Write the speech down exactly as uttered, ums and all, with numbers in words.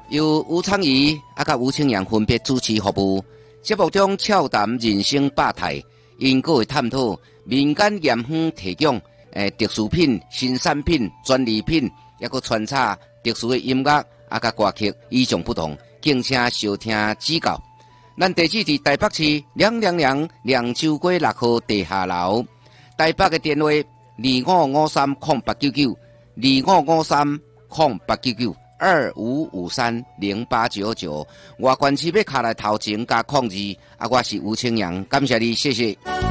由吴昌仪啊甲吴清阳分别主持服务。节目中俏谈人生百态，因阁会探讨民间盐园提供诶特殊品、新产品、专利品，也阁穿插特殊的音乐啊甲歌曲，与众不同，敬请收听指教。咱地址伫台北市两两两两州街六号地下楼，台北嘅电话二五五三空八九九二五五三空八九九。二五五三零八九九，外观市要卡来头前加控制，啊，我是吴清阳，感谢你，谢谢。